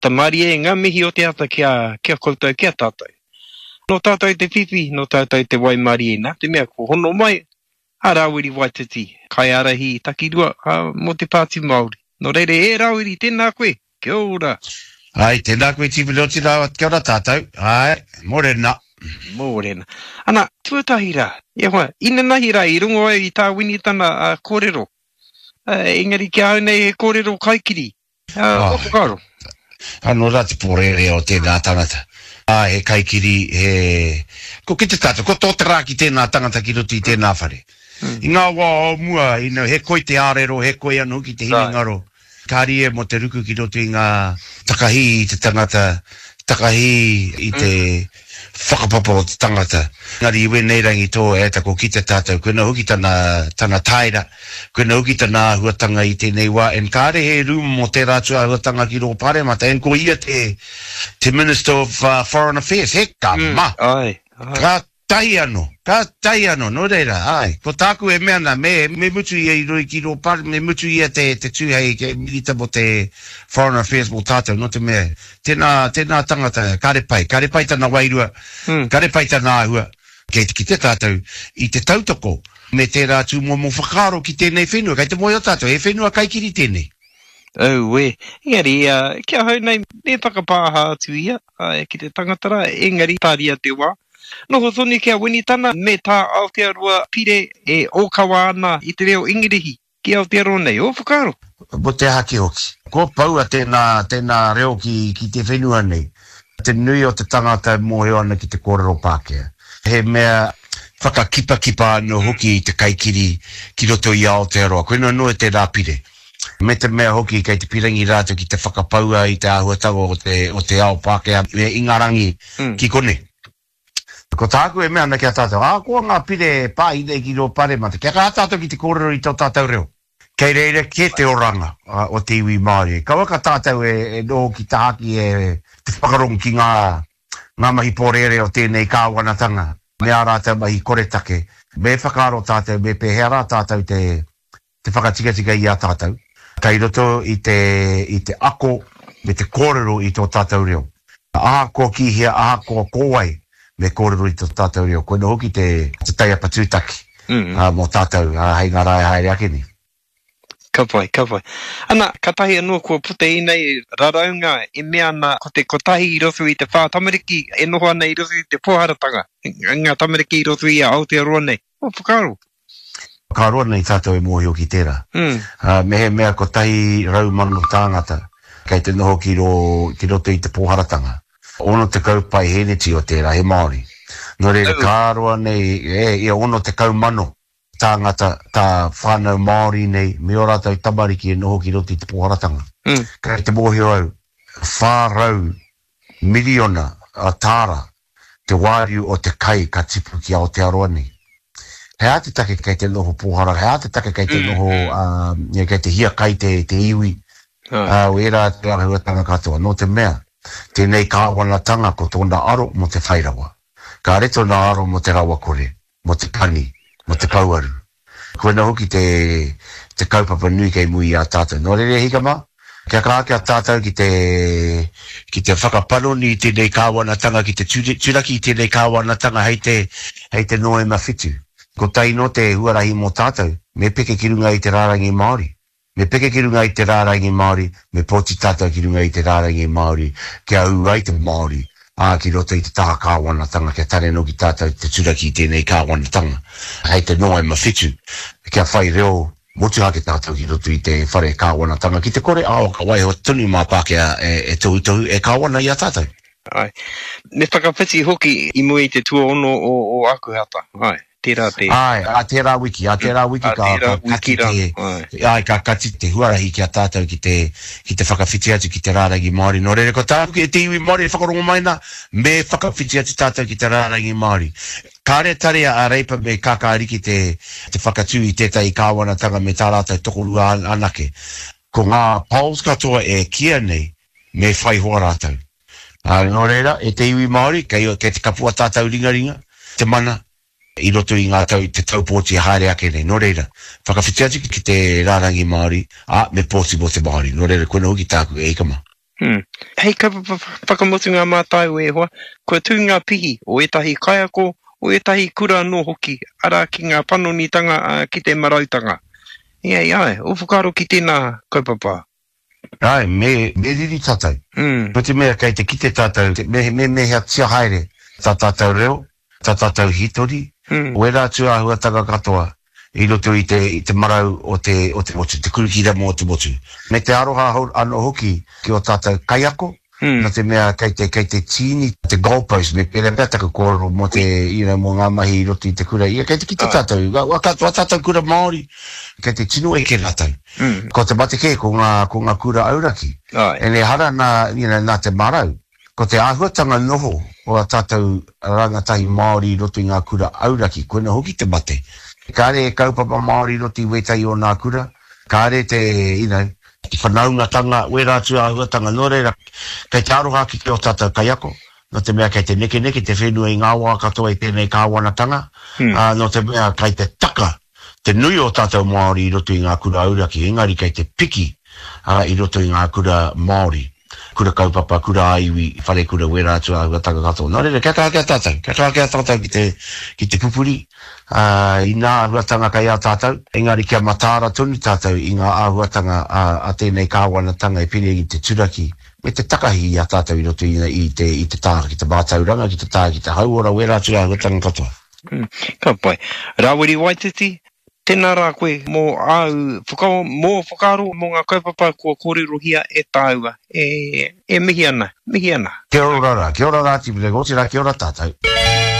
Tamari e ngā mihi o te ata kia koutou kia tātou. No tātou te whiwhi, no tātou te waimari e nā, te mea ko hono mai, a Rawiri Waititi, kai arahi takirua mo te Pāti Māori. No reire e Rawiri, tēnā koe, kia ora. Ai, tēnā koe tīpiloti rāwa, kia ora tātou. Ai, morena. Morena. Ana, tuatahi rā, ia hoa, ina nahi rā, I rungo ai I tā wini tana kōrero. Engari kia au nei he kōrero kaikiri. O whakaro. Ano rā te pōrere o tēnā tangata. He kaikiri, ko ki te tātou, ko tō te rā ki tēnā tangata ki roto I tēnā whare. I ngā wā o mua, he koi te ārero, he koi anu ki te hini ngaro. Kāri e mo te ruku ki roto I ngā takahi I te tangata, takahi I te whakapapo o te tangata. Ngari iwe nei rangi tō e tako ki te tātou, koe na huki tana taira, koe na huki tana huatanga I tēnei wā, en kāre he rūma mo te rātua huatanga ki rō Pāremata, en ko ia te Minister of Foreign Affairs, he ka ma. Ka tai ano, no reira, ai. Ko tāku e mea na, me mutu ia I roi ki rō Pāremata, me mutu ia te tūhei ke milita mo te Foreign Affairs mo tātou, no te mea. Tēnā tangata, kāre pai tana wairua, kāre pai tana ahua, ki te tātou, I te tautoko, me te rātu mo whakaro ki tēnei whenua, kai te moi o tātou, he whenua kaikiri tēnei. We, engari, kia hau nei, ne whakapāha atu ia, ki te tangatara, engari tāria te wā. Noho thoni kia winitana, me tā Aotearoa pire e okawa ana I te reo ingirihi, ki Aotearoa nei, o whakaro. Mo te haki hoki. Ko paua tēnā reo ki te whenua nei. Te nui o te tangata mōheo ana ki te kōrero Pākehā. He mea whakakipa no hoki I te kaikiri ki roto I Aotearoa. Koe no e te rāpire. Me te mea hoki kei te pirangi rātou ki te whakapaua I te āhuatanga o te ao Pākehā. Me ingarangi ki kone. Ko tāku e mea ana kia tātou. Ko ngā pire pā I nei ki rō Pāremata. Kia kā tātou ki te kōrero I tō tātou reo. Kei reira ke te oranga o te iwi Māori. Kaua ka tātou e no ki te haki te whakarong ki ngā mahi pōrere o tēnei kāwanatanga. Mea rātou mahi koretake. Me whakaro tātou, me pehea rā tātou te whakatika I a tātou. Kai roto I te ako me te kōrero I tō tātou reo. Aha ko kihia, aha ko kōwai me kōrero I tō tātou reo. Koe no hoki te taia patūtaki mo tātou hei ngā rai haere ake ni. Ka pai. Ana, ka tahi anua kua pute I nei raraunga e mea ana ko te kotahi I roto I te whā tamariki e noho ana I roto I te pōharatanga. Ngā tamariki I roto I a Aotearoa nei. O whakaro. Whakaroa nei tātou e mōhio ki tērā. Me he mea kotahi raumanu tāngata kei te noho ki roto I te pōharatanga. Ono te kaupai heneti o tērā he Māori. No reira kāroa nei, ia ono te kaumano. Tāngata, tā whānau Māori nei, me o rātou tamariki e noho ki roto I te pōharatanga. Kei te mōhio au, whārau miliona a tāra te wāriu o te kai ka tipu ki Aotearoa nei. Hea te take kei te noho pōhara, hea te take kei te noho, kei te hia kai te iwi. O era te ahuatanga katoa, no te mea, tēnei kāwanatanga ko tōna aro mo te whairawa. Ka reto nā aro mo te rawa kore, mo te pani, mo te pauaru. Koe na hoki te kaupapa nui kei mui a tātou. No rere hikama, kia kākia tātou ki te whakapanoni I tēnei kāwanatanga, ki te turaki I tēnei kāwanatanga hei te noe mawhitu. Ko tai no te huarahi mo tātou, me peke ki runga I te rārangi Māori. Me peke ki runga I te rārangi Māori, me pōti tātou ki runga I te rārangi Māori, kia au ai te Māori. Ki roto I te taha kāwanatanga, kia tare no ki tātou te turaki I tēnei kāwanatanga. Hei te noa mawhitu, kia whai reo motu hake tātou ki roto I te whare kāwanatanga. Ki te kore ao ka wai ho tunu mā Pākehā e tohu e kāwana I a tātou. Ai. Ne whakawhiti hoki I mui te tua ono o Akuhata. Ai. Tērā te... Ai, tērā wiki ka kati te... Ai, ka kati te huarahi ki a tātou ki te whakawhiti atu ki te rārangi Māori. No rere ko tātou ki te iwi Māori e whakarongo maina, me whakawhiti atu tātou ki te rārangi Māori. Kāre tarea a reipa me kākāriki te whakatū I tētai kāwanatanga me tā rātou tokorua anake. Ko ngā pauls katoa e kia nei me whai hoa rātou. No rera, e te iwi Māori, kei te kapua tātou ringaringa, te mana, I roto I ngā tau te taupōti haere ake nei, no reira. Whakawhiti atu ki te rārangi Māori, me pōti mo te Māori, no reira, koe hoki tāku e ikama. Hei kaupapa whakamotu ngā mātau e hoa, kua tū ngā pihi o etahi kaiako, o etahi kura no hoki, ara ki ngā panonitanga ki te marautanga. Ai, o whakaro ki tēnā kaupapa. Ai, me riri tātou. Ko te mea kei te ki te tātou, me hea tia haere, tā tātou reo, tā tātou hitori, o e rā tuahuatanga katoa, I roto I te marau o te motu, te kurukira mō te motu. Me te aroha anō hoki ki o tātou kaiako, na te mea kei te tini, te goalpost, me pere pētaka kōrero mō te, mō ngā mahi I roto I te kura. Ia kei te ki te tātou, wa tātou kura Māori, kei te tino e ke rātou. Ko te mateke ko ngā kura auraki. E ne hara nā te marau, ko te āhuatanga noho o a tātou rangatahi Māori I roto I ngā kura auraki, koina hoki te mate. Kāre e kaupapa Māori roti wetai o nā kura. Kāre te, whanaungatanga, werātu āhuatanga no reira. Kei te aroha ki o tātou kaiako. No te mea kei te neke, te whenua I ngā wā katoa I tēnei kāwanatanga. No te mea kei te taka. Te nui o tātou Māori I roto I ngā kura auraki. Engari kei te piki I roto I ngā kura Māori. Kura kaupapa, kura aiwi, whare kura werātu āhuatanga katoa. No reira, kia kākea tātou ki te pupuri. I ngā ahuatanga kai a tātou, engari kia matāra tonu tātou I ngā ahuatanga a tēnei kāwanatanga I pere I te turaki, me te takahi a tātou I roto I te tāra, ki te mātauranga, ki te tāra, ki te hauora, werātu ahuatanga katoa. Ka pai. Rawiri Waititi, tēnā rā koe mō whakaro mō ngā kaupapa kua kōrero hia e tāua, e mihi ana. Kia ora rā, ti mire gōtira, kia ora tātou.